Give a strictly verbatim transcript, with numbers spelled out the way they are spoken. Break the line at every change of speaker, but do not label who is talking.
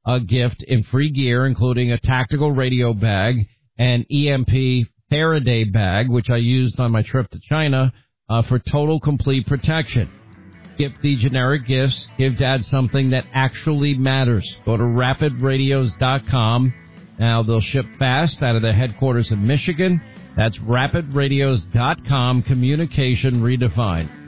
a gift in free gear, including a tactical radio bag, an E M P Faraday bag, which I used on my trip to China, uh, for total complete protection. Skip the generic gifts. Give Dad something that actually matters. Go to rapid radios dot com. Now, they'll ship fast out of their headquarters in Michigan. That's rapid radios dot com, communication redefined.